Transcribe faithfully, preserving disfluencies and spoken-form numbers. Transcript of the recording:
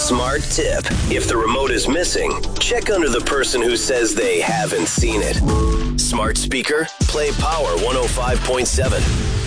Smart tip. If the remote is missing, check under the person who says they haven't seen it. Smart speaker, play Power one oh five point seven.